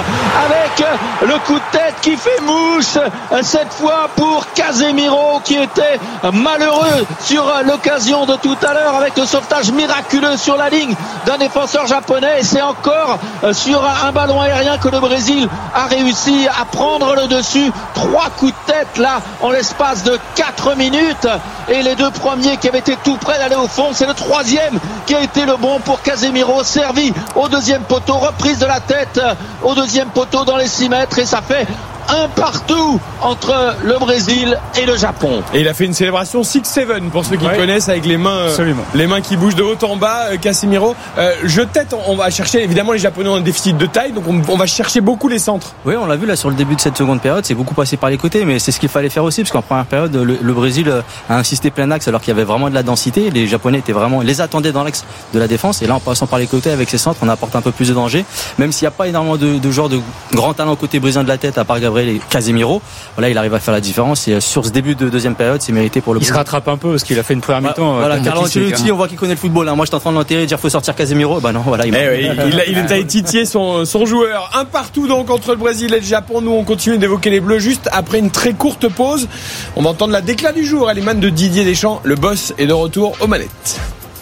avec le coup de tête qui fait mouche, cette fois pour Casemiro qui était malheureux sur l'occasion de tout à l'heure avec le sauvetage miraculeux sur la ligne d'un défenseur japonais. Et c'est encore sur un ballon aérien que le Brésil a réussi à prendre le dessus. 3 coups de tête là en l'espace de 4 minutes, et les 2 premiers qui avaient été tout près d'aller au fond, c'est le 3e qui a été le bon pour Casemiro, servi au 2e poteau, reprise de la tête au 2e poteau dans les 6 mètres, et ça fait un partout entre le Brésil et le Japon. Et il a fait une célébration 6-7 pour ceux qui connaissent, avec les mains qui bougent de haut en bas. Casemiro, on va chercher, évidemment les Japonais ont un déficit de taille, donc on va chercher beaucoup les centres. Oui, on l'a vu là sur le début de cette seconde période, c'est beaucoup passé par les côtés, mais c'est ce qu'il fallait faire aussi, parce qu'en première période le Brésil a insisté plein axe alors qu'il y avait vraiment de la densité. Les Japonais les attendaient dans l'axe de la défense, et là en passant par les côtés avec ces centres, on apporte un peu plus de danger, même s'il n'y a pas énormément de joueurs de grand talent côté brésilien de la tête à part Gabriel et Casemiro. Voilà, il arrive à faire la différence, et sur ce début de deuxième période, c'est mérité pour le Brésil. Il se rattrape un peu parce qu'il a fait une première mi-temps. Voilà, Carlo Ancelotti, on voit qu'il connaît le football. Moi, j'étais en train de l'enterrer et de dire faut sortir Casemiro. Bah non, voilà. Il est allé titiller son joueur. Un partout donc entre le Brésil et le Japon. Nous, on continue d'évoquer les Bleus juste après une très courte pause. On va entendre la déclat du jour. Elle émane de Didier Deschamps. Le boss est de retour aux manettes.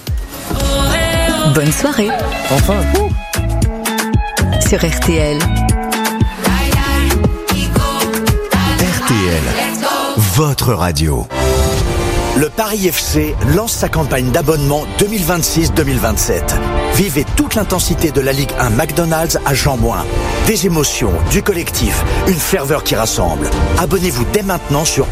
Bonne soirée. Enfin. Sur RTL. RTL, votre radio. Le Paris FC lance sa campagne d'abonnement 2026-2027. Vivez toute l'intensité de la Ligue 1 McDonald's à Jean-Bouin. Des émotions, du collectif, une ferveur qui rassemble. Abonnez-vous dès maintenant sur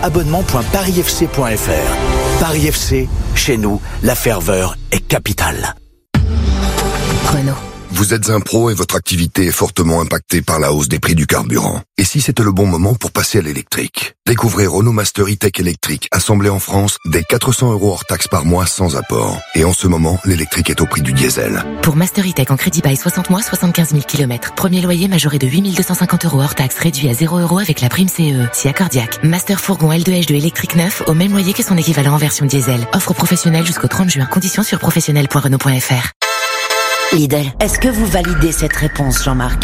abonnement.parisfc.fr. Paris FC, chez nous, la ferveur est capitale. Renault. Vous êtes un pro et votre activité est fortement impactée par la hausse des prix du carburant. Et si c'était le bon moment pour passer à l'électrique? Découvrez Renault Master E-Tech électrique, assemblé en France, dès 400 € hors taxe par mois sans apport. Et en ce moment, l'électrique est au prix du diesel. Pour Master E-Tech en crédit bail 60 mois, 75 000 km. Premier loyer majoré de 8 250 € hors taxe, réduit à 0 € avec la prime CE. Si accordiaque. Master fourgon L2H2 électrique neuf, au même loyer que son équivalent en version diesel. Offre professionnelle jusqu'au 30 juin. Conditions sur professionnel.renault.fr. Lidl, est-ce que vous validez cette réponse, Jean-Marc?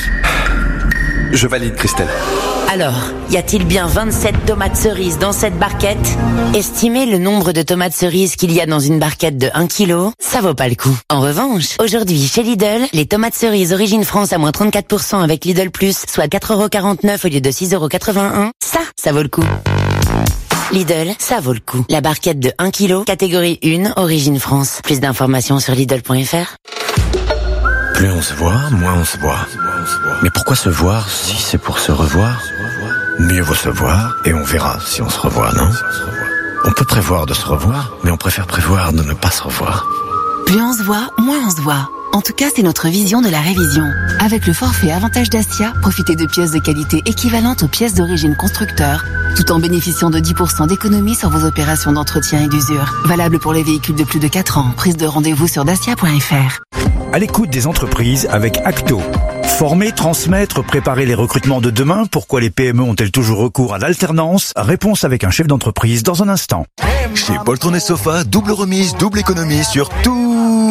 Je valide, Christelle. Alors, y a-t-il bien 27 tomates cerises dans cette barquette? Estimez le nombre de tomates cerises qu'il y a dans une barquette de 1 kg, ça vaut pas le coup. En revanche, aujourd'hui, chez Lidl, les tomates cerises Origine France à moins 34% avec Lidl Plus, soit 4,49 € au lieu de 6,81 €, ça vaut le coup. Lidl, ça vaut le coup. La barquette de 1 kg, catégorie 1, Origine France. Plus d'informations sur Lidl.fr. Plus on se voit, moins on se voit. Mais pourquoi se voir si c'est pour se revoir? Mieux vaut se voir et on verra si on se revoit, non? On peut prévoir de se revoir, mais on préfère prévoir de ne pas se revoir. Plus on se voit, moins on se voit. En tout cas, c'est notre vision de la révision. Avec le forfait Avantage Dacia, profitez de pièces de qualité équivalentes aux pièces d'origine constructeur, tout en bénéficiant de 10% d'économie sur vos opérations d'entretien et d'usure. Valable pour les véhicules de plus de 4 ans. Prise de rendez-vous sur dacia.fr. À l'écoute des entreprises avec Acto. Former, transmettre, préparer les recrutements de demain. Pourquoi les PME ont-elles toujours recours à l'alternance? Réponse avec un chef d'entreprise dans un instant. Chez Poltron et Sofa, double remise, double économie sur tous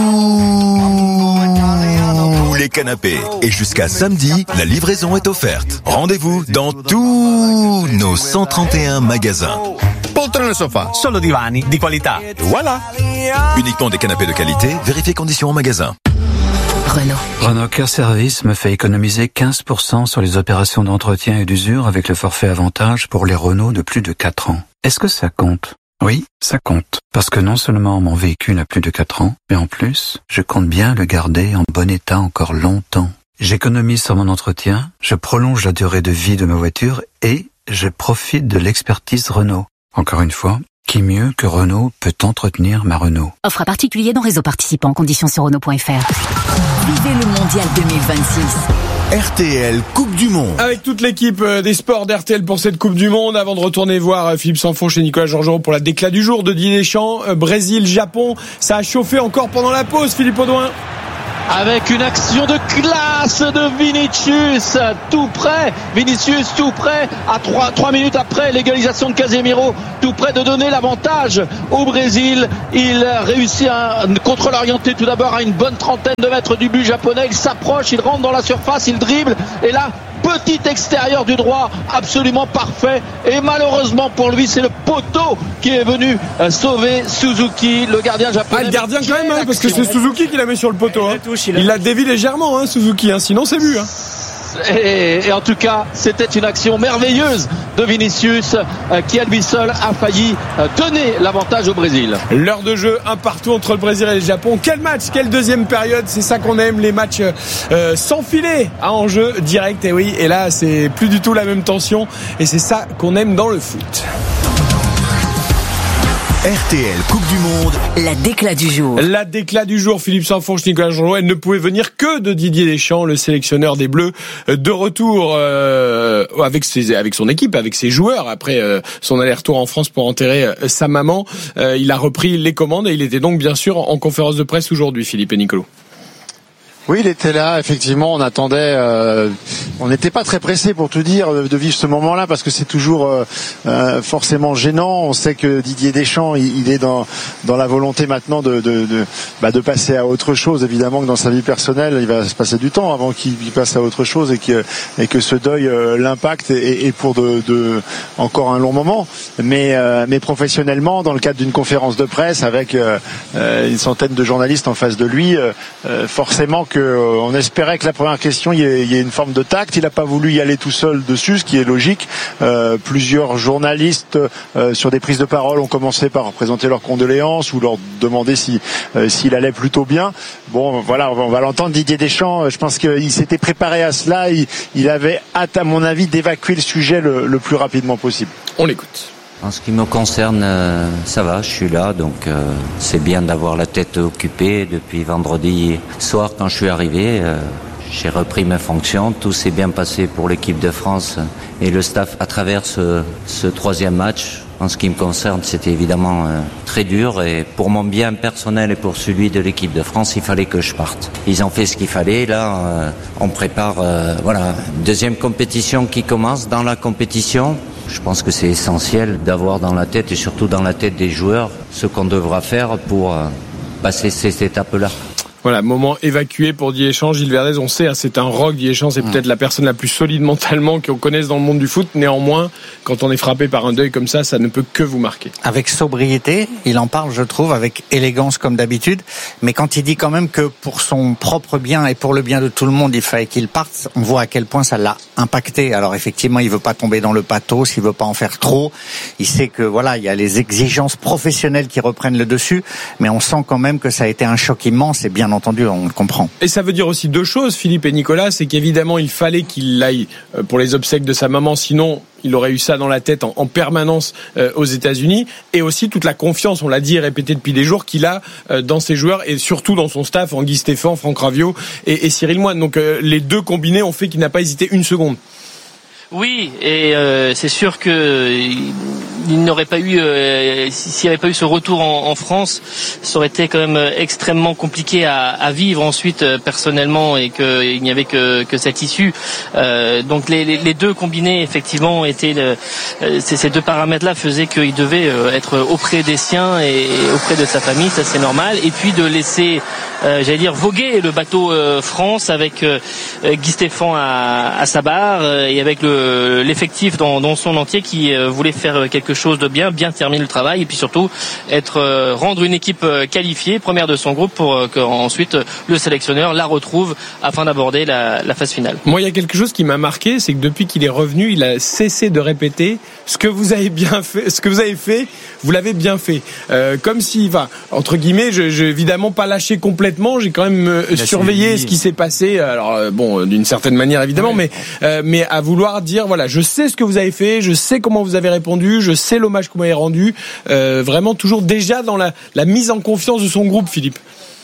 les canapés. Et jusqu'à samedi, la livraison est offerte. Rendez-vous dans tous nos 131 magasins. Poltron e Sofa, solo divani di qualità. Voilà. Uniquement des canapés de qualité, vérifiez conditions en magasin. Renault Care Service me fait économiser 15% sur les opérations d'entretien et d'usure avec le forfait Avantage pour les Renault de plus de 4 ans. Est-ce que ça compte? Oui, ça compte. Parce que non seulement mon véhicule a plus de 4 ans, mais en plus, je compte bien le garder en bon état encore longtemps. J'économise sur mon entretien, je prolonge la durée de vie de ma voiture et je profite de l'expertise Renault. Encore une fois, qui mieux que Renault peut entretenir ma Renault? Offre à particulier dans réseau participant. Conditions sur Renault.fr. Vivez le Mondial 2026. RTL Coupe du Monde. Avec toute l'équipe des sports d'RTL pour cette Coupe du Monde. Avant de retourner voir Philippe Sanfon chez Nicolas Georgerot pour la déclat du jour de Didier Deschamps. Brésil, Japon. Ça a chauffé encore pendant la pause, Philippe Audouin. Avec une action de classe de Vinicius, tout près, à 3 minutes après l'égalisation de Casemiro, tout près de donner l'avantage au Brésil. Il réussit un contrôle orienté tout d'abord à une bonne trentaine de mètres du but japonais. Il s'approche, il rentre dans la surface, il dribble et là, petit extérieur du droit absolument parfait, et malheureusement pour lui c'est le poteau qui est venu sauver Suzuki, le gardien japonais. Le gardien quand même, parce que c'est Suzuki qui la met sur le poteau. Il l'a dévié légèrement, Suzuki, sinon c'est but. Et en tout cas, c'était une action merveilleuse de Vinicius qui à lui seul a failli donner l'avantage au Brésil. L'heure de jeu, un partout entre le Brésil et le Japon. Quel match, quelle deuxième période, c'est ça qu'on aime, les matchs sans filet à enjeu direct. Et oui, et là c'est plus du tout la même tension, et c'est ça qu'on aime dans le foot. RTL Coupe du Monde. La déclat du jour. La déclat du jour, Philippe Sansfourche, Nicolas Jean-Jouet, elle ne pouvait venir que de Didier Deschamps, le sélectionneur des Bleus, de retour avec son équipe, avec ses joueurs, après son aller-retour en France pour enterrer sa maman. Il a repris les commandes et il était donc bien sûr en conférence de presse aujourd'hui, Philippe et Nicolas. Oui, il était là, effectivement, on attendait, on n'était pas très pressé pour tout dire de vivre ce moment-là, parce que c'est toujours forcément gênant. On sait que Didier Deschamps, il est dans la volonté maintenant de passer à autre chose. Évidemment que dans sa vie personnelle, il va se passer du temps avant qu'il passe à autre chose, et que ce deuil l'impacte et pour encore un long moment. Mais professionnellement, dans le cadre d'une conférence de presse avec une centaine de journalistes en face de lui, forcément on espérait que la première question, il y ait une forme de tact. Il n'a pas voulu y aller tout seul dessus, ce qui est logique. Plusieurs journalistes sur des prises de parole ont commencé par présenter leurs condoléances ou leur demander s'il allait plutôt bien. Bon, voilà, on va l'entendre. Didier Deschamps, je pense qu'il s'était préparé à cela. Il avait hâte, à mon avis, d'évacuer le sujet le plus rapidement possible. On l'écoute. En ce qui me concerne, ça va, je suis là, donc c'est bien d'avoir la tête occupée. Depuis vendredi soir, quand je suis arrivé, j'ai repris mes fonctions. Tout s'est bien passé pour l'équipe de France et le staff à travers ce troisième match. En ce qui me concerne, c'était évidemment très dur, et pour mon bien personnel et pour celui de l'équipe de France, il fallait que je parte. Ils ont fait ce qu'il fallait. Là, on prépare deuxième compétition qui commence. Dans la compétition, je pense que c'est essentiel d'avoir dans la tête, et surtout dans la tête des joueurs, ce qu'on devra faire pour passer cette étape-là. Voilà, moment évacué pour Didier Deschamps. Gilles Verdez, on sait, c'est un rock. Didier Deschamps, c'est peut-être la personne la plus solide mentalement qu'on connaisse dans le monde du foot. Néanmoins, quand on est frappé par un deuil comme ça ne peut que vous marquer. Avec sobriété, il en parle, je trouve, avec élégance comme d'habitude. Mais quand il dit quand même que pour son propre bien et pour le bien de tout le monde, il fallait qu'il parte, on voit à quel point ça l'a impacté. Alors effectivement, il veut pas tomber dans le pathos, il veut pas en faire trop. Il sait que voilà, il y a les exigences professionnelles qui reprennent le dessus, mais on sent quand même que ça a été un choc immense, et bien entendu, on le comprend. Et ça veut dire aussi deux choses, Philippe et Nicolas, c'est qu'évidemment, il fallait qu'il aille pour les obsèques de sa maman, sinon il aurait eu ça dans la tête en permanence aux États-Unis, et aussi toute la confiance, on l'a dit et répété depuis des jours, qu'il a dans ses joueurs et surtout dans son staff, en Guy Stéphane, Franck Raviot et Cyril Moine. Donc les deux combinés ont fait qu'il n'a pas hésité une seconde. Oui, et c'est sûr que il n'aurait pas eu, s'il n'y avait pas eu ce retour en France, ça aurait été quand même extrêmement compliqué à vivre ensuite personnellement, et qu'il n'y avait que cette issue. Donc les deux combinés effectivement étaient ces deux paramètres-là faisaient qu'il devait être auprès des siens et auprès de sa famille, ça c'est normal. Et puis de laisser, voguer le bateau France avec Guy Stéphane à sa barre, et avec l'effectif dans son entier qui voulait faire quelque chose de bien terminer le travail, et puis surtout rendre une équipe qualifiée, première de son groupe, pour qu'ensuite le sélectionneur la retrouve afin d'aborder la phase finale. Moi, il y a quelque chose qui m'a marqué, c'est que depuis qu'il est revenu, il a cessé de répéter ce que vous avez bien fait, ce que vous avez fait, vous l'avez bien fait. Comme si, entre guillemets, j'ai évidemment pas lâché complètement, j'ai quand même surveillé ce qui s'est passé. Alors d'une certaine manière évidemment, mais à vouloir dire voilà, je sais ce que vous avez fait, je sais comment vous avez répondu, je sais l'hommage que vous m'avez rendu. Vraiment toujours déjà dans la mise en confiance de son groupe, Philippe.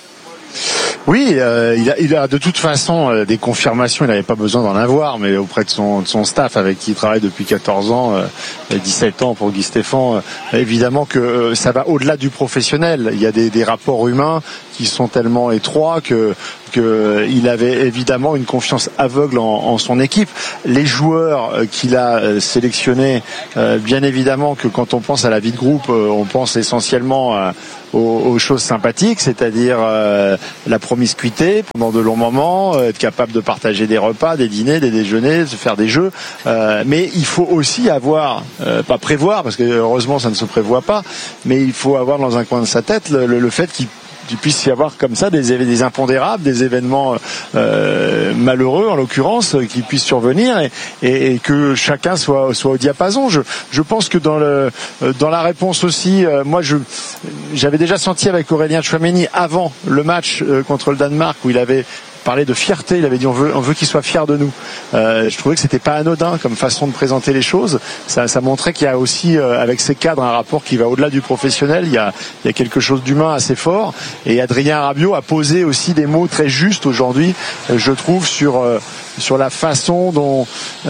Oui, il a de toute façon des confirmations, il n'avait pas besoin d'en avoir, mais auprès de son staff avec qui il travaille depuis 14 ans, 17 ans pour Guy Stéphane, évidemment que ça va au-delà du professionnel. Il y a des rapports humains qui sont tellement étroits que il avait évidemment une confiance aveugle en son équipe. Les joueurs qu'il a sélectionnés, bien évidemment que quand on pense à la vie de groupe, on pense essentiellement aux choses sympathiques, c'est-à-dire la promiscuité pendant de longs moments, être capable de partager des repas, des dîners, des déjeuners, de faire des jeux. Mais il faut aussi avoir, pas prévoir, parce que heureusement ça ne se prévoit pas, mais il faut avoir dans un coin de sa tête le fait qu'il puisse y avoir comme ça des impondérables, des événements malheureux en l'occurrence, qui puissent survenir et que chacun soit au diapason. Je pense que dans la réponse aussi, moi j'avais déjà senti avec Aurélien Tchouaméni avant le match contre le Danemark où il avait parlé de fierté, il avait dit on veut qu'il soit fier de nous. Je trouvais que c'était pas anodin comme façon de présenter les choses. Ça montrait qu'il y a aussi avec ces cadres un rapport qui va au-delà du professionnel. Il y a quelque chose d'humain assez fort. Et Adrien Rabiot a posé aussi des mots très justes aujourd'hui, je trouve, sur la façon dont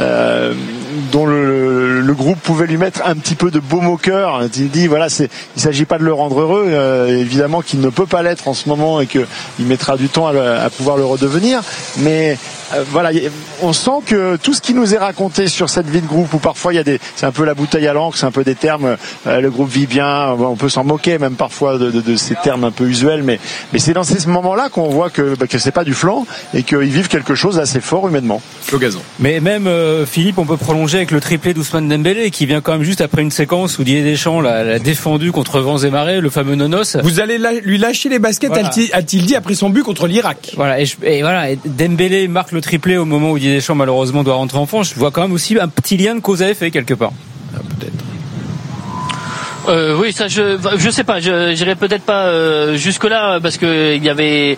le groupe pouvait lui mettre un petit peu de baume au cœur. Il dit voilà, il s'agit pas de le rendre heureux, évidemment qu'il ne peut pas l'être en ce moment et qu'il mettra du temps à pouvoir le redevenir, mais voilà, on sent que tout ce qui nous est raconté sur cette vie de groupe, où parfois c'est un peu la bouteille à l'encre, c'est un peu des termes, le groupe vit bien, on peut s'en moquer même parfois de ces termes un peu usuels, mais c'est dans ces moments-là qu'on voit que c'est pas du flan et qu'ils vivent quelque chose d'assez fort humainement. L'occasion. Mais même Philippe, on peut prolonger avec le triplé d'Ousmane Dembélé qui vient quand même juste après une séquence où Didier Deschamps l'a défendu contre vents et marées, le fameux nonos. Vous allez lui lâcher les baskets, voilà. A-t-il dit après son but contre l'Irak. Voilà, et voilà, et Dembélé marque le triplé au moment où Didier Deschamps malheureusement doit rentrer en France. Je vois quand même aussi un petit lien de cause à effet quelque part. Peut-être. Oui, ça je sais pas, j'irai peut-être pas jusque là parce que il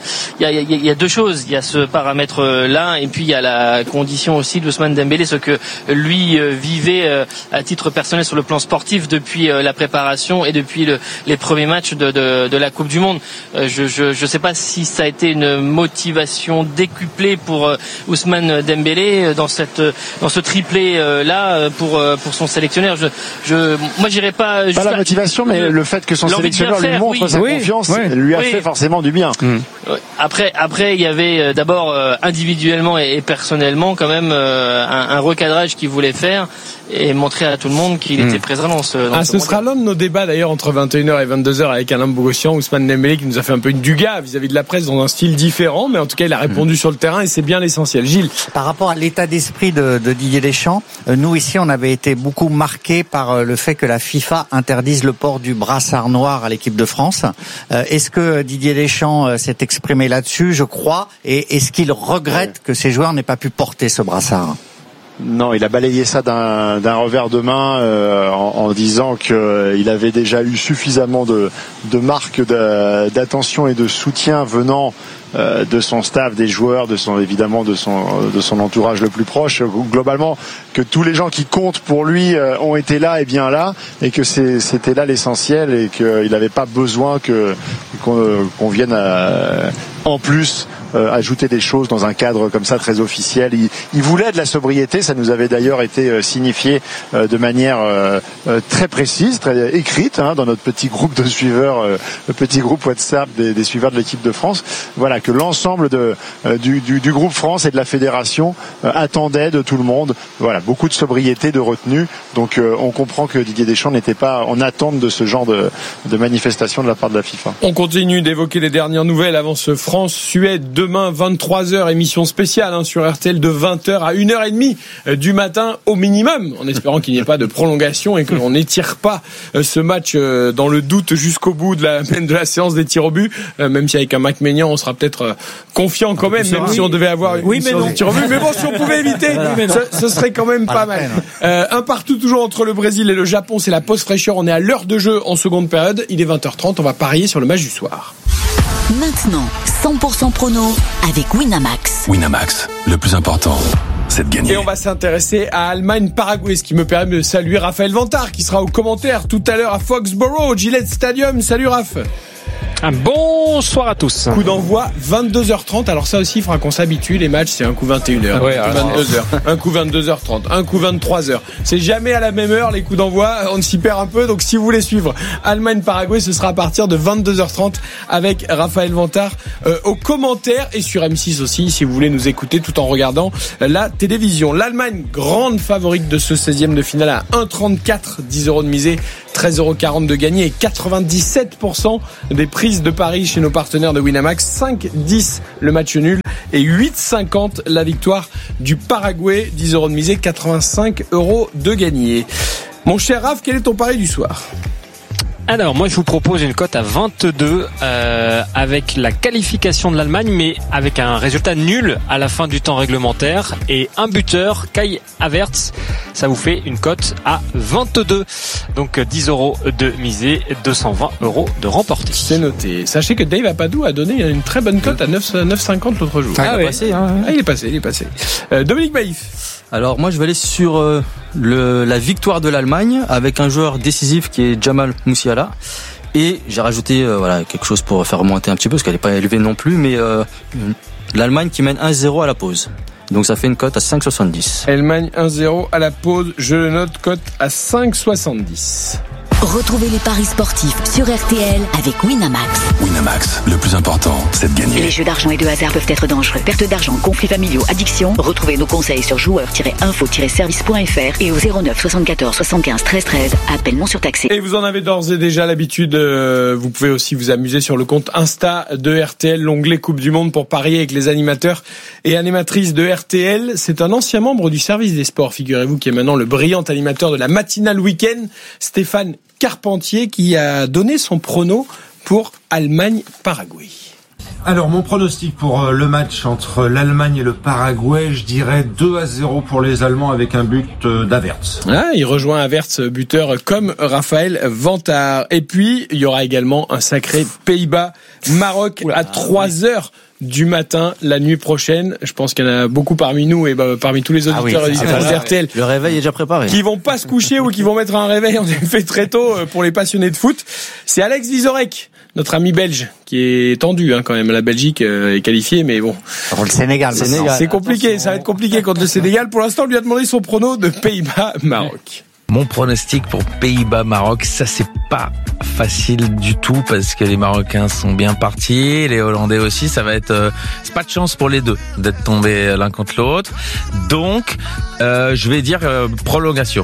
y a deux choses, il y a ce paramètre là et puis il y a la condition aussi d'Ousmane Dembélé, ce que lui vivait à titre personnel sur le plan sportif depuis la préparation et depuis les premiers matchs de la Coupe du Monde. Je sais pas si ça a été une motivation décuplée pour Ousmane Dembélé dans ce triplé là pour son sélectionneur. Moi j'irai pas jusqu'à la motivation, mais le fait que son sélectionneur lui montre sa confiance lui a fait forcément du bien. Après, il y avait d'abord individuellement et personnellement quand même un recadrage qu'il voulait faire et montrer à tout le monde qu'il était présent dans ce sera l'un de nos débats d'ailleurs entre 21h et 22h avec Alain Bogossian, Ousmane Dembélé qui nous a fait un peu une duga vis-à-vis de la presse dans un style différent, mais en tout cas il a répondu sur le terrain et c'est bien l'essentiel. Gilles. Par rapport à l'état d'esprit de Didier Deschamps, nous ici on avait été beaucoup marqués par le fait que la FIFA interdise le port du brassard noir à l'équipe de France. Est-ce que Didier Deschamps s'est exprimé là-dessus, je crois, et est-ce qu'il regrette que ses joueurs n'aient pas pu porter ce brassard ? Non, il a balayé ça d'un revers de main en disant qu'il avait déjà eu suffisamment de marques d'attention et de soutien venant de son staff, des joueurs, évidemment de son entourage le plus proche. Globalement, que tous les gens qui comptent pour lui ont été là et bien là, et que c'était là l'essentiel et qu'il n'avait pas besoin qu'on vienne en plus ajouter des choses dans un cadre comme ça très officiel. Il voulait de la sobriété, ça nous avait d'ailleurs été signifié de manière très précise, très écrite dans notre petit groupe de suiveurs, le petit groupe WhatsApp des suiveurs de l'équipe de France. Voilà, que l'ensemble du groupe France et de la fédération attendait de tout le monde. Voilà, beaucoup de sobriété, de retenue. Donc on comprend que Didier Deschamps n'était pas en attente de ce genre de manifestation de la part de la FIFA. On continue d'évoquer les dernières nouvelles avant ce France-Suède. Demain, 23h, émission spéciale sur RTL de 20h à 1h30 du matin au minimum, en espérant qu'il n'y ait pas de prolongation et que l'on n'étire pas ce match dans le doute jusqu'au bout de la séance des tirs au but, même si avec un Mac Maignan, on sera peut-être confiant quand même si on devait avoir une séance des tirs au but. Mais bon, si on pouvait éviter, ce serait quand même pas mal. Un partout toujours entre le Brésil et le Japon, c'est la pause fraîcheur. On est à l'heure de jeu en seconde période. Il est 20h30, on va parier sur le match du soir. Maintenant, 100% prono avec Winamax. Winamax, le plus important, c'est de gagner. Et on va s'intéresser à Allemagne-Paraguay, ce qui me permet de saluer Raphaël Vantard, qui sera au commentaire tout à l'heure à Foxborough, au Gillette Stadium. Salut Raph. Bonsoir à tous. Coup d'envoi 22h30. Alors ça aussi, il faudra qu'on s'habitue. Les matchs, c'est un coup 21h, ouais, un coup 22h, un coup 22h30, un coup 23h. C'est jamais à la même heure les coups d'envoi. On s'y perd un peu. Donc si vous voulez suivre Allemagne-Paraguay, ce sera à partir de 22h30 avec Raphaël Vantard aux commentaires et sur M6 aussi si vous voulez nous écouter tout en regardant la télévision. L'Allemagne, grande favorite de ce 16e de finale à 1,34, 10 € de misée, 13,40 € de gagné et 97% des prises de paris chez nos partenaires de Winamax. 5-10 le match nul et 8,50 la victoire du Paraguay. 10 € de misée, 85 € de gagné. Mon cher Raph, quel est ton pari du soir ? Alors moi je vous propose une cote à 22 avec la qualification de l'Allemagne mais avec un résultat nul à la fin du temps réglementaire et un buteur, Kai Havertz. Ça vous fait une cote à 22. Donc 10 € de misée, 220 € de remporté. C'est noté. Sachez que Dave Apadou a donné une très bonne cote à 9,50 l'autre jour. Il est passé, hein. Il est passé. Dominique Baïf. Alors moi je vais aller sur la victoire de l'Allemagne avec un joueur décisif qui est Jamal Musiala et j'ai rajouté quelque chose pour faire remonter un petit peu parce qu'elle n'est pas élevée non plus mais l'Allemagne qui mène 1-0 à la pause. Donc ça fait une cote à 5,70. Allemagne 1-0 à la pause, je le note, cote à 5,70. Retrouvez les paris sportifs sur RTL avec Winamax. Winamax, le plus important, c'est de gagner. Les jeux d'argent et de hasard peuvent être dangereux. Perte d'argent, conflits familiaux, addiction. Retrouvez nos conseils sur joueurs-info-service.fr et au 09 74 75 13 13. Appel non surtaxé. Et vous en avez d'ores et déjà l'habitude. Vous pouvez aussi vous amuser sur le compte Insta de RTL, l'onglet Coupe du Monde pour parier avec les animateurs et animatrices de RTL. C'est un ancien membre du service des sports, figurez-vous, qui est maintenant le brillant animateur de la matinale week-end, Stéphane Carpentier, qui a donné son prono pour Allemagne-Paraguay. Alors mon pronostic pour le match entre l'Allemagne et le Paraguay, je dirais 2-0 pour les Allemands avec un but d'Havertz. Il rejoint Havertz, buteur comme Raphaël Vantard. Et puis il y aura également un sacré Pays-Bas-Maroc à 3h du matin la nuit prochaine. Je pense qu'il y en a beaucoup parmi nous et parmi tous les auditeurs et auditeurs d'RTL. Le réveil est déjà préparé. Qui vont pas se coucher ou qui vont mettre un réveil en effet très tôt pour les passionnés de foot. C'est Alex Vizorek, notre ami belge, qui est tendu quand même. La Belgique est qualifiée, mais bon. Pour le Sénégal. C'est compliqué. Ça va être compliqué contre le Sénégal. Pour l'instant, on lui a demandé son prono de Pays-Bas-Maroc. Mon pronostic pour Pays-Bas-Maroc, ça c'est pas facile du tout parce que les Marocains sont bien partis, les Hollandais aussi, ça va être c'est pas de chance pour les deux d'être tombés l'un contre l'autre. Donc je vais dire prolongation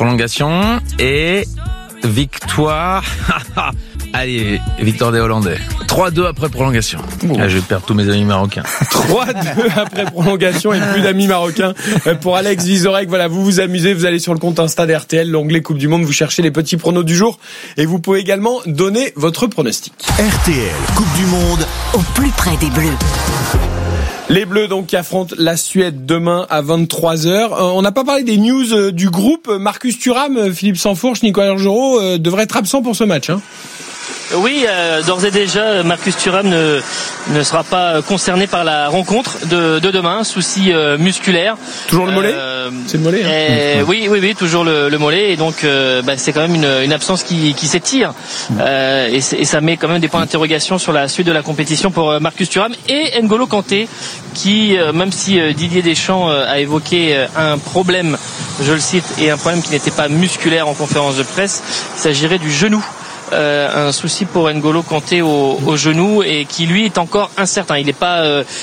et victoire. Allez, victoire des Hollandais. 3-2 après prolongation. Là, je vais perdre tous mes amis marocains. 3-2 après prolongation et plus d'amis marocains pour Alex Vizorek. Voilà, vous vous amusez, vous allez sur le compte Insta d'RTL, l'onglet Coupe du Monde, vous cherchez les petits pronos du jour et vous pouvez également donner votre pronostic. RTL, Coupe du Monde, au plus près des Bleus. Les Bleus donc qui affrontent la Suède demain à 23h. On n'a pas parlé des news du groupe. Marcus Thuram, Philippe Sansfourche, Nicolas Georgerot devraient être absents pour ce match. Oui, d'ores et déjà, Marcus Thuram ne sera pas concerné par la rencontre de demain. Souci musculaire. Toujours le mollet C'est le mollet Oui, toujours le mollet. Et donc, c'est quand même une absence qui s'étire. Et ça met quand même des points d'interrogation sur la suite de la compétition pour Marcus Thuram et N'Golo Kanté, qui, même si Didier Deschamps a évoqué un problème, je le cite, et un problème qui n'était pas musculaire en conférence de presse, il s'agirait du genou. Un souci pour N'Golo Kanté au genou et qui lui est encore incertain. Il n'est pas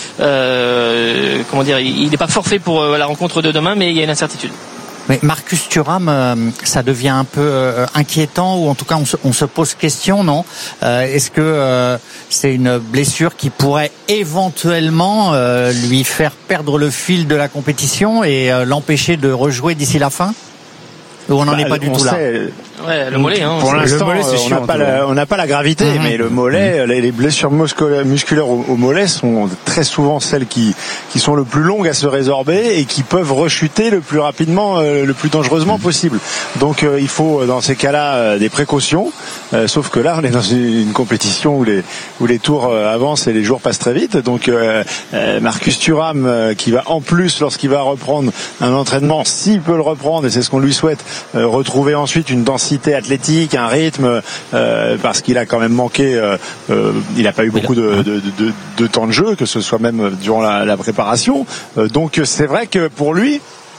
il n'est pas forfait pour la rencontre de demain, mais il y a une incertitude. Mais Marcus Thuram, ça devient un peu inquiétant, ou en tout cas on se pose question, non ? Est-ce que c'est une blessure qui pourrait éventuellement lui faire perdre le fil de la compétition et l'empêcher de rejouer d'ici la fin ? Ou on n'en est pas du tout là. Ouais, le mollet. Pour l'instant, on n'a pas la gravité, mais le mollet, les blessures musculaires au mollet sont très souvent celles qui sont le plus longues à se résorber et qui peuvent rechuter le plus rapidement, le plus dangereusement possible. Donc il faut dans ces cas-là des précautions. Sauf que là, on est dans une compétition où les tours avancent et les jours passent très vite. Donc Marcus Thuram, qui va en plus, lorsqu'il va reprendre un entraînement, s'il peut le reprendre, et c'est ce qu'on lui souhaite, retrouver ensuite une densité densité athlétique, un rythme, parce qu'il a quand même manqué, il n'a pas eu beaucoup de temps de jeu, que ce soit même durant la préparation. Donc c'est vrai que pour lui,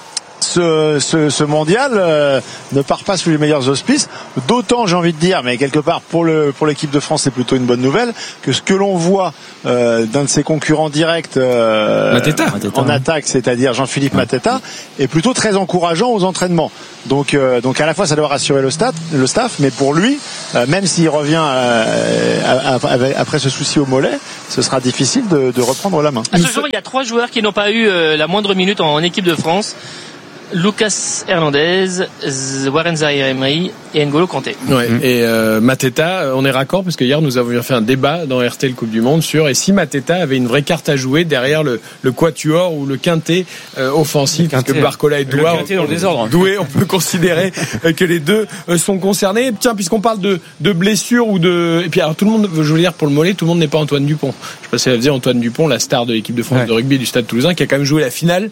ce mondial ne part pas sous les meilleurs auspices, d'autant j'ai envie de dire, mais quelque part pour l'équipe de France c'est plutôt une bonne nouvelle, que ce que l'on voit d'un de ses concurrents directs en attaque, c'est-à-dire Jean-Philippe Mateta, est plutôt très encourageant aux entraînements. Donc à la fois ça doit rassurer le staff, mais pour lui, même s'il revient après ce souci au mollet, ce sera difficile de reprendre la main. À ce jour, il y a 3 joueurs qui n'ont pas eu la moindre minute en équipe de France. Lucas Hernandez, Warren Zaïre-Emery et N'Golo Kanté. Ouais. Et Mateta, on est raccord parce que hier nous avions fait un débat dans RTL Coupe du Monde sur et si Mateta avait une vraie carte à jouer derrière le quatuor ou le quintet offensif, parce que Barcola et Doué, on peut considérer que les deux sont concernés. Tiens, puisqu'on parle de blessures ou et puis alors tout le monde, je veux dire pour le mollet, tout le monde n'est pas Antoine Dupont. Je sais pas si ça veut dire Antoine Dupont, la star de l'équipe de France de rugby du Stade Toulousain, qui a quand même joué la finale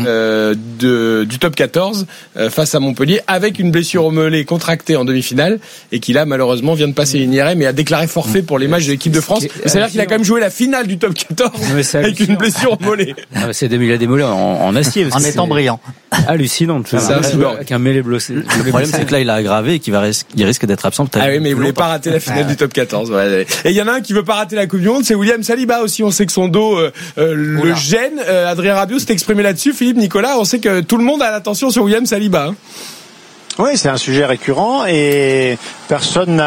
du top 14 face à Montpellier avec une blessure au mollet contractée en demi-finale et qui là malheureusement vient de passer une IRM et a déclaré forfait pour les matchs de l'équipe de France. C'est-à-dire qu'il a quand même joué la finale du top 14 avec une blessure au mollet. Il a des mollets en acier. En étant brillant. Hallucinant. Avec un mêlé bleu. Le problème c'est que là il a aggravé et qu'il risque d'être absent. Ah oui, mais il voulait pas rater la finale du top 14. Ouais. Et il y en a un qui veut pas rater la Coupe du Monde, c'est William Saliba aussi. On sait que son dos le gêne. Adrien Rabiot s'est exprimé là-dessus. Philippe, Nicolas, on sait que tout le monde a l'attention sur William Saliba. Oui, c'est un sujet récurrent et personne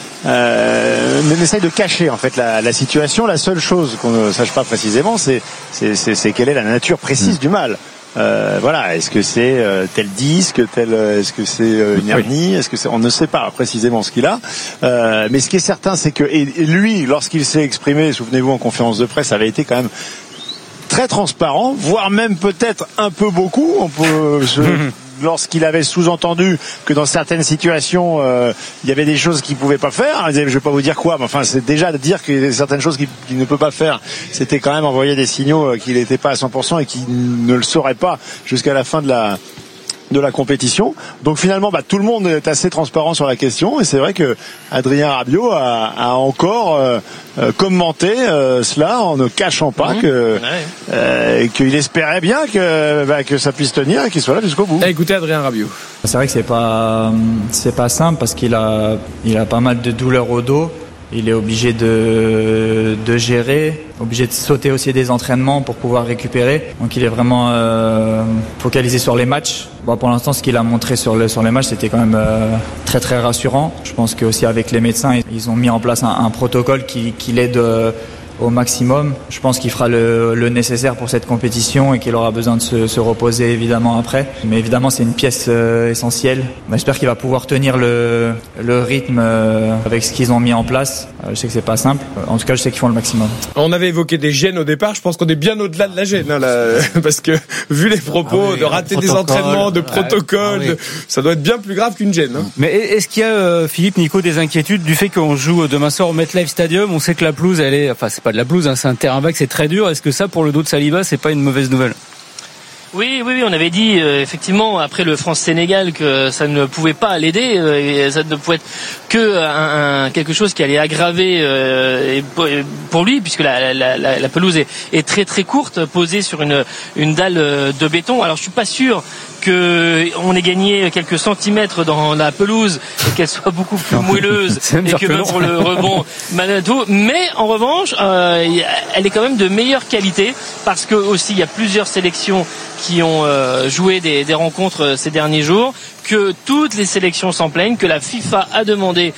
n'essaye de cacher en fait la situation. La seule chose qu'on ne sache pas précisément, c'est quelle est la nature précise du mal. Voilà, est-ce que c'est tel disque, est-ce que c'est une hernie, est-ce que c'est, on ne sait pas précisément ce qu'il a. Mais ce qui est certain, c'est que et lui, lorsqu'il s'est exprimé, souvenez-vous en conférence de presse, avait été quand même très transparent, voire même peut-être un peu beaucoup. On peut lorsqu'il avait sous-entendu que dans certaines situations il y avait des choses qu'il pouvait pas faire. Il disait, je vais pas vous dire quoi, mais enfin c'est déjà de dire qu'il y a certaines choses qu'il ne peut pas faire. C'était quand même envoyer des signaux qu'il n'était pas à 100% et qu'il ne le saurait pas jusqu'à la fin de la compétition. Donc finalement, tout le monde est assez transparent sur la question et c'est vrai que Adrien Rabiot a encore commenté cela en ne cachant pas qu'il espérait bien que ça puisse tenir et qu'il soit là jusqu'au bout. Écoutez Adrien Rabiot. C'est vrai que c'est pas simple parce qu'il a pas mal de douleurs au dos. Il est obligé de gérer, obligé de sauter aussi des entraînements pour pouvoir récupérer. Donc il est vraiment focalisé sur les matchs. Bon, pour l'instant, ce qu'il a montré sur les matchs, c'était quand même très très rassurant. Je pense que aussi avec les médecins, ils ont mis en place un protocole qui l'aide au maximum. Je pense qu'il fera le nécessaire pour cette compétition et qu'il aura besoin de se reposer évidemment après. Mais évidemment, c'est une pièce essentielle. J'espère qu'il va pouvoir tenir le rythme avec ce qu'ils ont mis en place. Je sais que c'est pas simple. En tout cas, je sais qu'ils font le maximum. On avait évoqué des gênes au départ. Je pense qu'on est bien au-delà de la gêne, parce que vu les propos de rater des entraînements, de protocoles, ça doit être bien plus grave qu'une gêne. Mais est-ce qu'il y a, Philippe, Nico, des inquiétudes du fait qu'on joue demain soir au MetLife Stadium? On sait que la pelouse, c'est pas de la pelouse, c'est un terrain vague, c'est très dur. Est-ce que ça, pour le dos de Saliba, c'est pas une mauvaise nouvelle? Oui, on avait dit effectivement après le France-Sénégal que ça ne pouvait pas l'aider, et ça ne pouvait être que quelque chose qui allait aggraver pour lui, puisque la pelouse est très très courte, posée sur une dalle de béton. Alors je suis pas sûr qu'on ait gagné quelques centimètres dans la pelouse et qu'elle soit beaucoup plus moelleuse et que même pour le rebond Manato, mais en revanche elle est quand même de meilleure qualité parce que aussi il y a plusieurs sélections qui ont joué des rencontres ces derniers jours, que toutes les sélections s'en plaignent, que la FIFA a demandé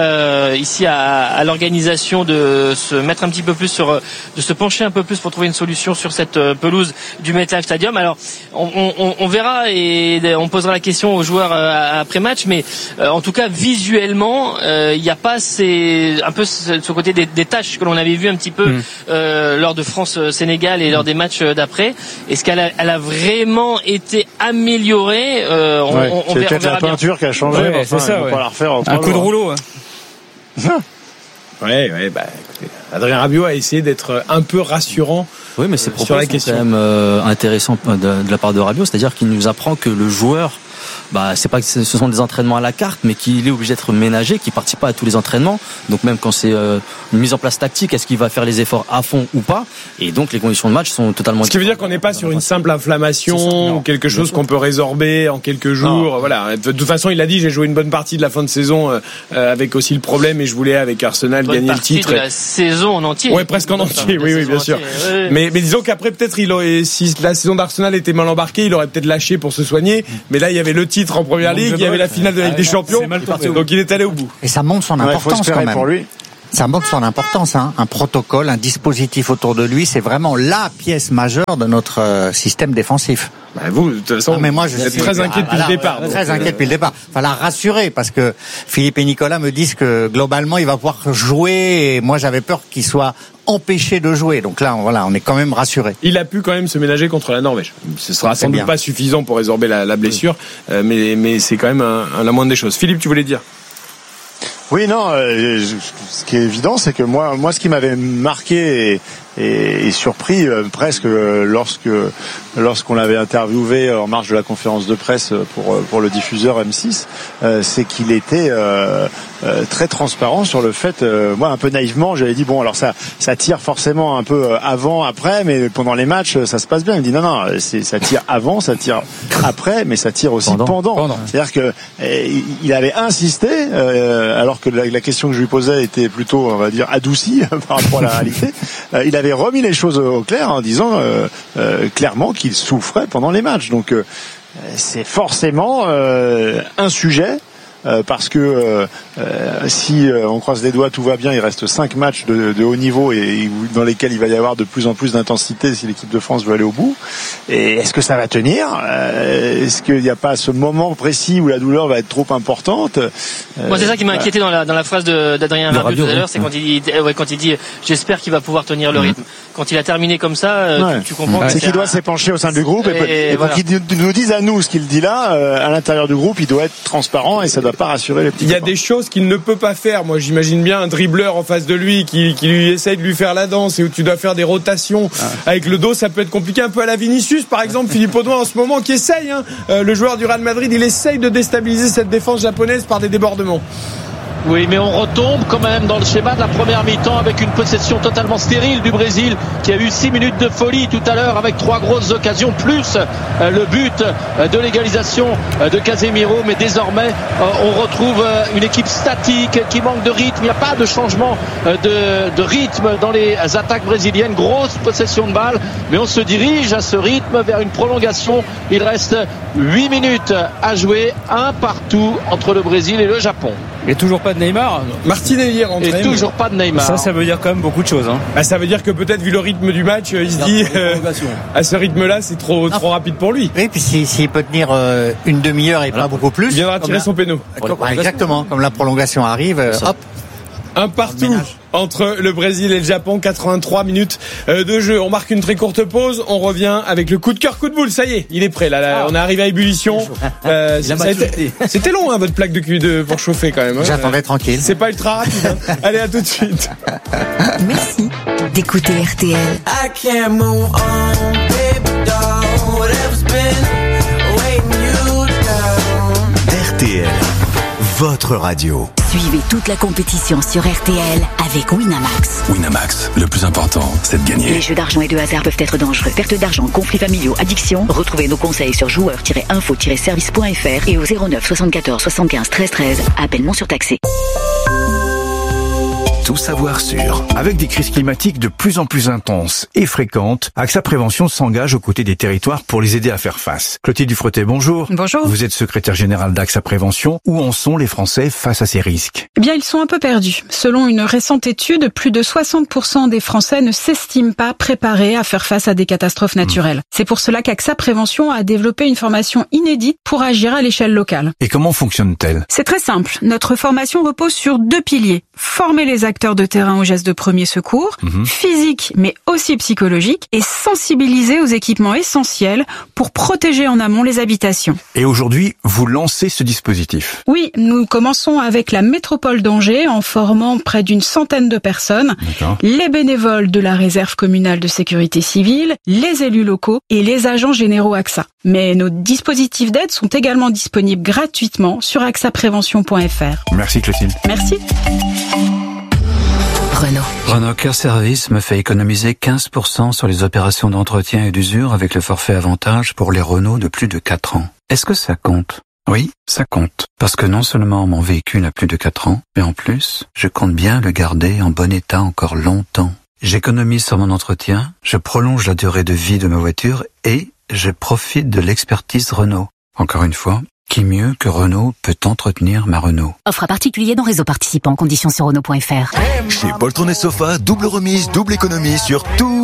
ici à l'organisation de se mettre un petit peu plus de se pencher un peu plus pour trouver une solution sur cette pelouse du MetLife Stadium. Alors on verra et on posera la question aux joueurs après match, mais en tout cas visuellement il n'y a pas un peu ce côté des tâches que l'on avait vu un petit peu lors de France-Sénégal et lors des matchs d'après. Est-ce qu'elle a vraiment été améliorée? C'est peut-être la peinture qui a changé. Ouais, c'est ça, pas la refaire un coup de rouleau. Écoutez, Adrien Rabiot a essayé d'être un peu rassurant. Oui, mais c'est sur la question quand même intéressant de la part de Rabiot, c'est-à-dire qu'il nous apprend que le joueur c'est pas que ce sont des entraînements à la carte, mais qu'il est obligé d'être ménagé, qu'il participe pas à tous les entraînements. Donc même quand c'est une mise en place tactique, est-ce qu'il va faire les efforts à fond ou pas? Et donc les conditions de match sont totalement. Ce qui veut dire qu'on n'est pas sur une simple inflammation ou quelque chose qu'on peut résorber en quelques jours. Non. Voilà. De toute façon, il a dit, j'ai joué une bonne partie de la fin de saison avec aussi le problème, et je voulais avec Arsenal gagner le titre. De la saison en entier. Ouais, presque en entier. Oui, bien sûr. Ouais. Mais disons qu'après peut-être si la saison d'Arsenal était mal embarquée, il aurait peut-être lâché pour se soigner. Mais là, il y avait le titre en Première Ligue, il y avait la finale de la Ligue des Champions, donc il est allé au bout. Et ça montre son importance quand même. Pour lui. Ça montre son importance, hein. Un protocole, un dispositif autour de lui, c'est vraiment la pièce majeure de notre système défensif. Vous, de toute façon, mais moi, vous êtes très inquiet depuis le départ. Très inquiet depuis le départ. Fallait rassurer parce que Philippe et Nicolas me disent que globalement, il va pouvoir jouer, et moi, j'avais peur qu'il soit empêché de jouer. Donc là, on est quand même rassuré. Il a pu quand même se ménager contre la Norvège. Ce sera sans doute pas suffisant pour résorber la blessure, mais c'est quand même la moindre des choses. Philippe, tu voulais dire? Oui, non, ce qui est évident, c'est que moi, ce qui m'avait marqué et surpris presque lorsqu'on l'avait interviewé en marge de la conférence de presse pour le diffuseur M6, c'est qu'il était très transparent sur le fait, moi un peu naïvement, j'avais dit bon, alors ça tire forcément un peu avant, après, mais pendant les matchs ça se passe bien. Il me dit non, ça tire avant, ça tire après, mais ça tire aussi pendant. C'est-à-dire que il avait insisté, alors que la question que je lui posais était plutôt, on va dire, adoucie par rapport à la réalité. Il avait remis les choses au clair en disant clairement qu'il souffrait pendant les matchs. Donc c'est forcément un sujet. Parce que si on croise les doigts, tout va bien, il reste 5 matchs de haut niveau et dans lesquels il va y avoir de plus en plus d'intensité si l'équipe de France veut aller au bout. Et est-ce que ça va tenir? Est-ce qu'il n'y a pas ce moment précis où la douleur va être trop importante? Moi, c'est ça qui m'a inquiété dans la phrase d'Adrien Rabiot tout à l'heure, c'est quand il dit j'espère qu'il va pouvoir tenir le rythme. Quand il a terminé comme ça, tu comprends. C'est qu'il doit s'épancher au sein du groupe et pour qu'il nous dise à nous ce qu'il dit là, à l'intérieur du groupe, il doit être transparent et ça doit pas rassurer les petits. Il y a des choses qu'il ne peut pas faire. Moi, j'imagine bien un dribbleur en face de lui qui lui essaye de lui faire la danse et où tu dois faire des rotations avec le dos. Ça peut être compliqué, un peu à la Vinicius, par exemple. Philippe Audouin en ce moment qui essaye, le joueur du Real Madrid, il essaye de déstabiliser cette défense japonaise par des débordements. Oui, mais on retombe quand même dans le schéma de la première mi-temps avec une possession totalement stérile du Brésil qui a eu 6 minutes de folie tout à l'heure avec 3 grosses occasions plus le but de l'égalisation de Casemiro. Mais désormais, on retrouve une équipe statique qui manque de rythme. Il n'y a pas de changement de rythme dans les attaques brésiliennes. Grosse possession de balle, mais on se dirige à ce rythme vers une prolongation. Il reste 8 minutes à jouer, un partout entre le Brésil et le Japon. Et toujours pas de Neymar. Martinelli est rentré. Et toujours pas de Neymar. Ça veut dire quand même beaucoup de choses. Ça veut dire que peut-être vu le rythme du match, il se dit à ce rythme-là, c'est trop rapide pour lui. Oui, puis s'il peut tenir une demi-heure et pas beaucoup plus, il viendra tirer son péno. Exactement. Comme la prolongation arrive, hop. Un partout entre le Brésil et le Japon, 83 minutes de jeu. On marque une très courte pause, on revient avec le coup de cœur, coup de boule. Ça y est, il est prêt. Là, on est arrivé à ébullition. C'était long, votre plaque pour chauffer quand même. J'attendais tranquille. C'est pas ultra rapide. Allez, à tout de suite. Merci d'écouter RTL. I can't move on, baby doll, whatever's been weighing you down. RTL, votre radio. Suivez toute la compétition sur RTL avec Winamax. Winamax, le plus important, c'est de gagner. Les jeux d'argent et de hasard peuvent être dangereux. Perte d'argent, conflits familiaux, addiction. Retrouvez nos conseils sur joueurs-info-service.fr et au 09 74 75 13 13. Appel non surtaxé. Tout savoir sur. Avec des crises climatiques de plus en plus intenses et fréquentes, AXA Prévention s'engage aux côtés des territoires pour les aider à faire face. Clotilde Dufretet, bonjour. Bonjour. Vous êtes secrétaire générale d'AXA Prévention. Où en sont les Français face à ces risques? Eh bien, ils sont un peu perdus. Selon une récente étude, plus de 60% des Français ne s'estiment pas préparés à faire face à des catastrophes naturelles. C'est pour cela qu'AXA Prévention a développé une formation inédite pour agir à l'échelle locale. Et comment fonctionne-t-elle? C'est très simple. Notre formation repose sur 2 piliers. former les acteurs de terrain aux gestes de premier secours, physiques mais aussi psychologiques, et sensibiliser aux équipements essentiels pour protéger en amont les habitations. Et aujourd'hui, vous lancez ce dispositif. Oui, nous commençons avec la métropole d'Angers en formant près d'une centaine de personnes, les bénévoles de la réserve communale de sécurité civile, les élus locaux et les agents généraux AXA. Mais nos dispositifs d'aide sont également disponibles gratuitement sur axaprévention.fr. Merci Clotilde. Merci. Renault Care Service me fait économiser 15% sur les opérations d'entretien et d'usure avec le forfait avantage pour les Renault de plus de 4 ans. Est-ce que ça compte? Oui, ça compte. Parce que non seulement mon véhicule a plus de 4 ans, mais en plus, je compte bien le garder en bon état encore longtemps. J'économise sur mon entretien, je prolonge la durée de vie de ma voiture et je profite de l'expertise Renault. Encore une fois, qui mieux que Renault peut entretenir ma Renault? Offre à particulier dans réseau participant. Conditions sur Renault.fr. Chez Poltron et Sofa, double remise, double économie sur tous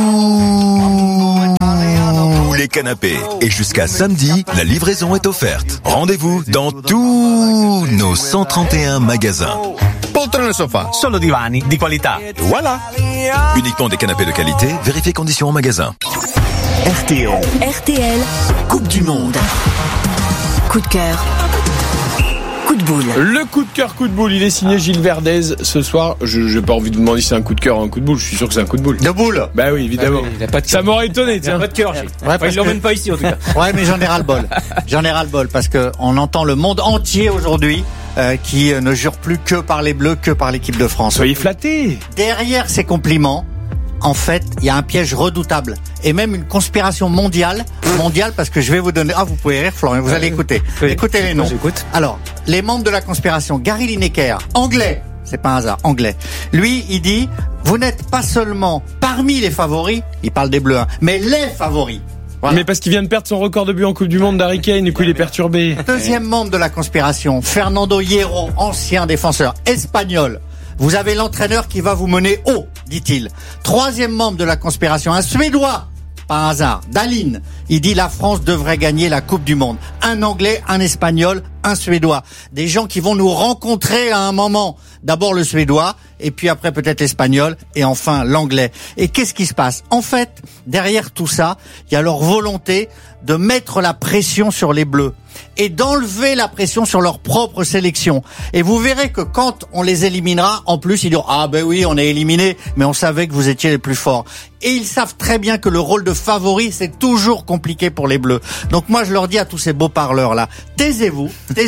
les canapés. Et jusqu'à samedi, la livraison est offerte. Rendez-vous dans tous nos 131 magasins. Poltron e Sofa, solo divani di qualità. Voilà. Uniquement des canapés de qualité, vérifiez conditions en magasin. RTL, Coupe du Monde. Coup de cœur. Coup de boule. Le coup de cœur, coup de boule, il est signé Gilles Verdez ce soir. Je n'ai pas envie de vous demander si c'est un coup de cœur ou un coup de boule. Je suis sûr que c'est un coup de boule. De boule. Bah oui, évidemment. Il a pas de Ça m'aurait étonné, tiens. pas de cœur, Gilles. Il l'emmène pas ici, en tout cas. Ouais, mais j'en ai ras-le-bol. J'en ai ras-le-bol parce que on entend le monde entier aujourd'hui qui ne jure plus que par les Bleus, que par l'équipe de France. Soyez flattés. Derrière ces compliments, en fait, il y a un piège redoutable et même une conspiration mondiale parce que je vais vous donner... Ah, vous pouvez rire, Florian, vous allez écouter. Oui. Écoutez les noms. J'écoute. Alors, les membres de la conspiration, Gary Lineker, anglais, c'est pas un hasard, anglais. Lui, il dit, vous n'êtes pas seulement parmi les favoris, il parle des Bleus, hein, mais les favoris. Voilà. Mais parce qu'il vient de perdre son record de buts en Coupe du Monde d'Harry Kane, du coup il est perturbé. Deuxième membre de la conspiration, Fernando Hierro, ancien défenseur espagnol. Vous avez l'entraîneur qui va vous mener haut, dit-il. Troisième membre de la conspiration, un Suédois, pas un hasard, Dahlin. Il dit la France devrait gagner la Coupe du Monde. Un Anglais, un Espagnol, un Suédois. Des gens qui vont nous rencontrer à un moment. D'abord le Suédois, et puis après peut-être l'Espagnol, et enfin l'Anglais. Et qu'est-ce qui se passe? En fait, derrière tout ça, il y a leur volonté de mettre la pression sur les Bleus et d'enlever la pression sur leur propre sélection. Et vous verrez que quand on les éliminera, en plus, ils diront « Ah ben oui, on est éliminés, mais on savait que vous étiez les plus forts. » Et ils savent très bien que le rôle de favori, c'est toujours compliqué pour les Bleus. Donc moi, je leur dis à tous ces beaux parleurs-là, taisez-vous,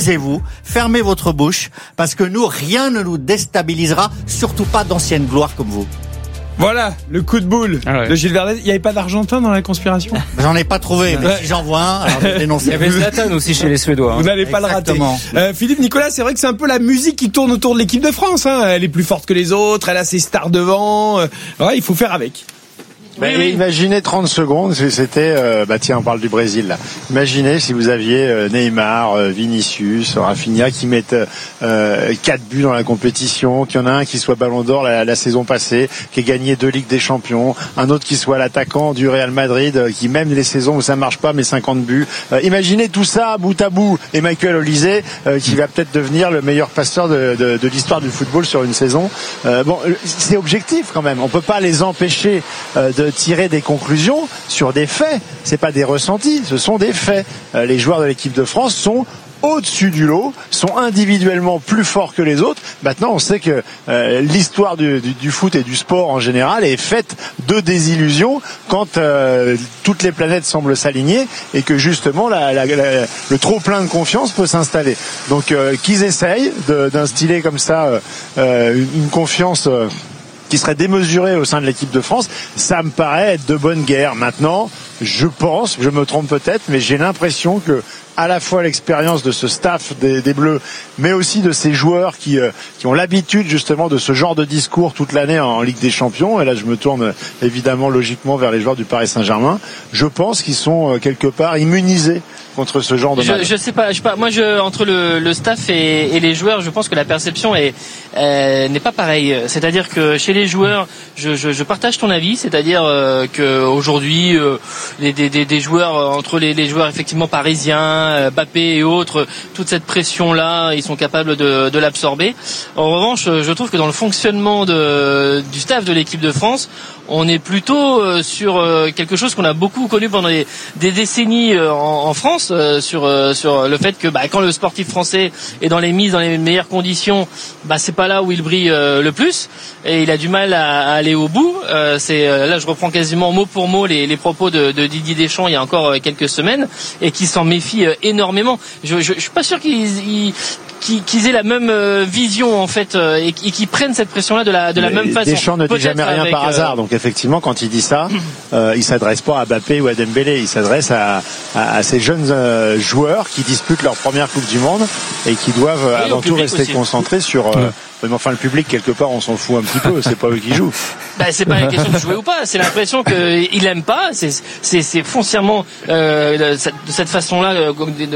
fermez votre bouche, parce que nous, rien ne nous déstabilisera, surtout pas d'ancienne gloire comme vous. Voilà, le coup de boule de Gilles Verdez. Il n'y avait pas d'Argentin dans la conspiration? J'en ai pas trouvé, mais si j'en vois un, alors je vais dénoncer. Il y avait Zlatan aussi chez les Suédois. Vous n'allez pas le rater. Philippe Nicolas, c'est vrai que c'est un peu la musique qui tourne autour de l'équipe de France. Hein. Elle est plus forte que les autres, elle a ses stars devant. Ouais, il faut faire avec. Oui. Imaginez 30 secondes, c'était, tiens, on parle du Brésil, là. Imaginez si vous aviez Neymar, Vinicius, Rafinha qui mettent 4 buts dans la compétition, qu'il y en a un qui soit Ballon d'Or la saison passée, qui ait gagné 2 Ligues des Champions, un autre qui soit l'attaquant du Real Madrid, qui même les saisons où ça marche pas, mais 50 buts. Imaginez tout ça bout à bout, et Michael Olise, qui va peut-être devenir le meilleur passeur de l'histoire du football sur une saison. C'est objectif quand même. On peut pas les empêcher de tirer des conclusions sur des faits. C'est pas des ressentis, ce sont des faits. Les joueurs de l'équipe de France sont au-dessus du lot, sont individuellement plus forts que les autres. Maintenant, on sait que l'histoire du foot et du sport en général est faite de désillusions quand toutes les planètes semblent s'aligner et que justement le trop plein de confiance peut s'installer. Donc qu'ils essayent d'instiller comme ça une confiance qui serait démesuré au sein de l'équipe de France, ça me paraît être de bonne guerre. Maintenant, je pense, je me trompe peut-être, mais j'ai l'impression que à la fois l'expérience de ce staff des Bleus, mais aussi de ces joueurs qui ont l'habitude justement de ce genre de discours toute l'année en Ligue des Champions, et là je me tourne évidemment logiquement vers les joueurs du Paris Saint-Germain, je pense qu'ils sont quelque part immunisés contre ce genre de match. Je sais pas. Moi, entre le staff et les joueurs, je pense que la perception n'est pas pareille. C'est-à-dire que chez les joueurs, je partage ton avis. C'est-à-dire que aujourd'hui, des joueurs entre les joueurs effectivement parisiens, Mbappé et autres, toute cette pression-là, ils sont capables de l'absorber. En revanche, je trouve que dans le fonctionnement du staff de l'équipe de France, on est plutôt sur quelque chose qu'on a beaucoup connu pendant des décennies en France, sur le fait que quand le sportif français est dans les meilleures conditions, c'est pas là où il brille le plus, et il a du mal à aller au bout. Là, je reprends quasiment mot pour mot les propos de Didier Deschamps il y a encore quelques semaines, et qui s'en méfie énormément. Je suis pas sûr qu'ils aient la même vision en fait, et qu'ils prennent cette pression-là de la même façon. Deschamps ne dit jamais rien par hasard, donc effectivement quand il dit ça, il s'adresse pas à Mbappé ou à Dembélé, il s'adresse à ces jeunes joueurs qui disputent leur première Coupe du Monde et qui doivent avant tout rester concentrés sur. Mais enfin, le public quelque part, on s'en fout un petit peu. C'est pas eux qui jouent. C'est pas une question de jouer ou pas. C'est l'impression qu'il aime pas. C'est foncièrement de cette façon-là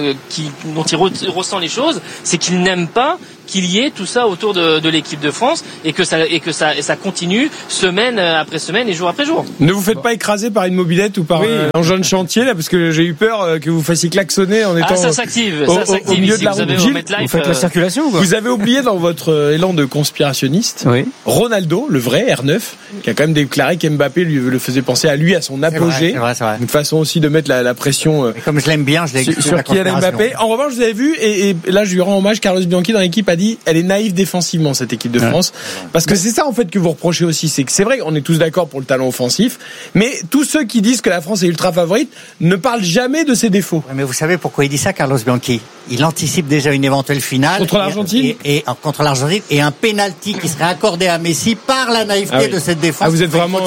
dont il ressent les choses. C'est qu'il n'aime pas qu'il y ait tout ça autour de l'équipe de France, et que ça continue semaine après semaine et jour après jour. Ne vous faites pas écraser par une mobilette ou par un engin de chantier là, parce que j'ai eu peur que vous fassiez klaxonner en étant ça s'active au milieu de la route. Gilles, vous faites la circulation ou quoi? Vous avez oublié dans votre élan de conspirationniste Ronaldo, le vrai R9, qui a quand même déclaré qu'Mbappé le faisait penser à lui, à son apogée. C'est vrai. Une façon aussi de mettre la pression comme je l'aime bien, je l'ai sur Kylian Mbappé. En revanche, vous avez vu, et là je lui rends hommage, Carlos Bianchi dans l'équipe a dit elle est naïve défensivement, cette équipe de France, parce que c'est ça en fait que vous reprochez aussi, c'est vrai on est tous d'accord pour le talent offensif, mais tous ceux qui disent que la France est ultra favorite ne parlent jamais de ses défauts. Mais vous savez pourquoi il dit ça, Carlos Bianchi? Il anticipe déjà une éventuelle finale contre l'Argentine contre l'Argentine, et un penalty qui serait accordé à Messi par la naïveté de cette défense. Vous êtes vraiment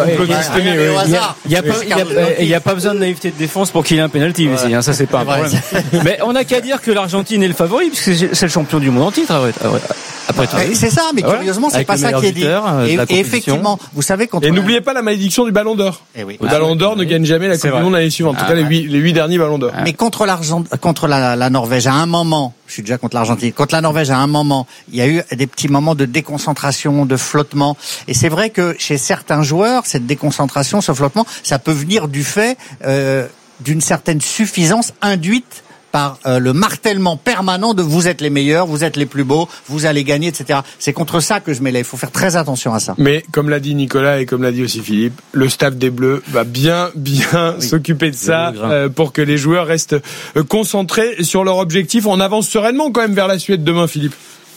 il n'y a pas besoin de naïveté de défense pour qu'il y ait un penalty, Messi, ça c'est pas un problème. Mais on n'a qu'à dire que l'Argentine est le favori, puisque c'est le champion du monde en titre. Après tout. C'est ça, mais curieusement, c'est pas ça qui est dit. Et effectivement, vous savez, et n'oubliez pas la malédiction du Ballon d'Or. Le Ballon d'Or ne gagne jamais la Coupe du Monde l'année suivante. En tout cas, les 8 derniers Ballons d'Or. Mais contre la Norvège, à un moment, je suis déjà contre l'Argentine, contre la Norvège, à un moment, il y a eu des petits moments de déconcentration, de flottement. Et c'est vrai que chez certains joueurs, cette déconcentration, ce flottement, ça peut venir du fait d'une certaine suffisance induite par le martèlement permanent de vous êtes les meilleurs, vous êtes les plus beaux, vous allez gagner, etc. C'est contre ça que je m'élève. Il faut faire très attention à ça. Mais comme l'a dit Nicolas et comme l'a dit aussi Philippe, le staff des Bleus va bien s'occuper de ça pour que les joueurs restent concentrés sur leur objectif. On avance sereinement quand même vers la Suède demain, Philippe.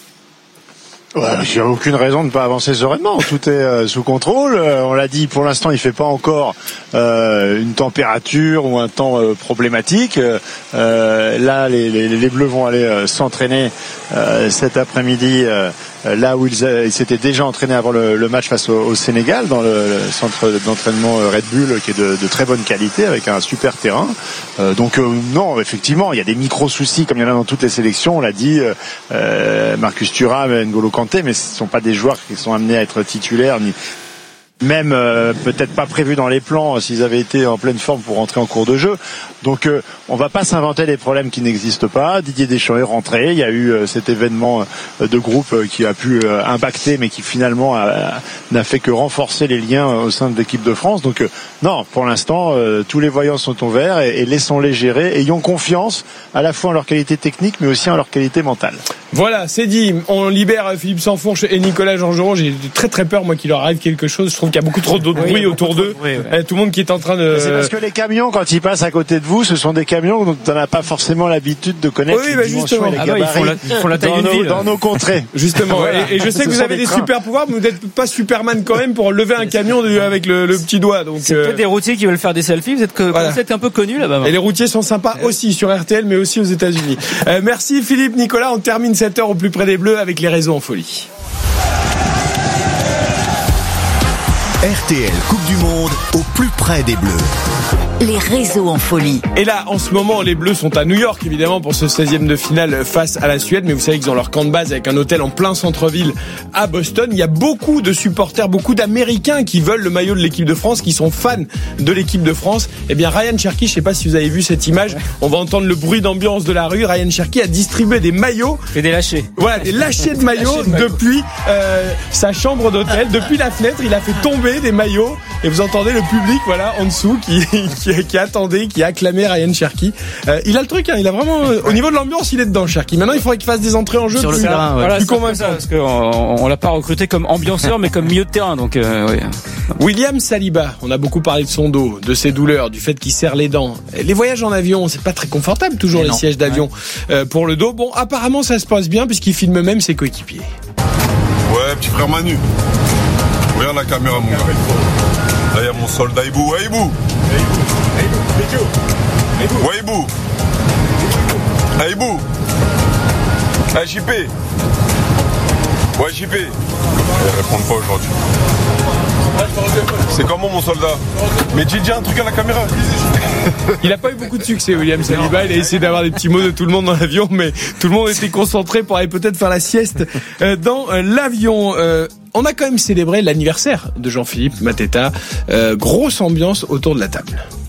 Il n'y a aucune raison de ne pas avancer sereinement. Tout est sous contrôle. On l'a dit, pour l'instant, il fait pas encore une température ou un temps problématique. Là, les Bleus vont aller s'entraîner cet après-midi. Là où ils s'étaient déjà entraînés avant le match face au Sénégal, dans le centre d'entraînement Red Bull, qui est de très bonne qualité, avec un super terrain. Donc non, effectivement, il y a des micro-soucis, comme il y en a dans toutes les sélections, on l'a dit, Marcus Thuram, N'Golo Kanté, mais ce ne sont pas des joueurs qui sont amenés à être titulaires, ni même peut-être pas prévus dans les plans s'ils avaient été en pleine forme pour rentrer en cours de jeu. Donc on va pas s'inventer des problèmes qui n'existent pas. Didier Deschamps est rentré, il y a eu cet événement de groupe qui a pu impacter, mais qui finalement n'a fait que renforcer les liens au sein de l'équipe de France. Donc non, pour l'instant tous les voyants sont au vert, et laissons-les gérer, ayons confiance à la fois en leur qualité technique mais aussi en leur qualité mentale. Voilà, c'est dit. On libère Philippe Sansfourche et Nicolas Georgerot. J'ai très très peur moi qu'il leur arrive quelque chose. Je trouve qu'il y a beaucoup trop de bruit autour d'eux. Tout le monde qui est en train de... C'est parce que les camions, quand ils passent à côté de vous, ce sont des camions dont on n'a pas forcément l'habitude de connaître les dimensions et les gabarits ils font la taille dans nos contrées. Justement. Voilà. Et je sais que vous avez des super pouvoirs, mais vous n'êtes pas Superman quand même pour lever un camion avec le petit doigt. Donc c'est peut-être des routiers qui veulent faire des selfies. Vous êtes un peu connus là-bas. Et les routiers sont sympas aussi sur RTL, mais aussi aux États-Unis. Merci Philippe, Nicolas. On termine cette heure au plus près des Bleus avec les réseaux en folie. RTL Coupe du Monde au plus près des Bleus. les réseaux en folie. Et là, en ce moment, les Bleus sont à New York, évidemment, pour ce 16e de finale face à la Suède. Mais vous savez qu'ils ont leur camp de base avec un hôtel en plein centre-ville à Boston. Il y a beaucoup de supporters, beaucoup d'Américains qui veulent le maillot de l'équipe de France, qui sont fans de l'équipe de France. Eh bien, Ryan Cherky, je sais pas si vous avez vu cette image. On va entendre le bruit d'ambiance de la rue. Ryan Cherky a distribué des maillots. Et des lâchers. Voilà, des lâchers de maillots depuis sa chambre d'hôtel, depuis la fenêtre. Il a fait tomber des maillots. Et vous entendez le public, voilà, en dessous, qui attendait, qui acclamait Ryan Cherky. Il a le truc, hein, il a vraiment, au niveau de l'ambiance, il est dedans, Cherky. Maintenant, il faudrait qu'il fasse des entrées en jeu sur le terrain, voilà, plus convaincant. Parce qu'on l'a pas recruté comme ambianceur, mais comme milieu de terrain, donc, oui. William Saliba, on a beaucoup parlé de son dos, de ses douleurs, du fait qu'il serre les dents. Les voyages en avion, c'est pas très confortable, toujours, les sièges d'avion, pour le dos. Bon, apparemment, ça se passe bien, puisqu'il filme même ses coéquipiers. Ouais, petit frère Manu. Regarde la caméra, mon gars. Là, il y a mon soldat Ibou. Ouais, Ibou. Ouais, Ibou. Ah, Ibou. Ah, JP. Ouais, JP. Ils répondent pas aujourd'hui. C'est comment, mon soldat? Mais dis un truc à la caméra. Il n'a pas eu beaucoup de succès, William Saliba. Il a essayé d'avoir des petits mots de tout le monde dans l'avion, mais tout le monde était concentré pour aller peut-être faire la sieste dans l'avion. On a quand même célébré l'anniversaire de Jean-Philippe Mateta. Grosse ambiance autour de la table.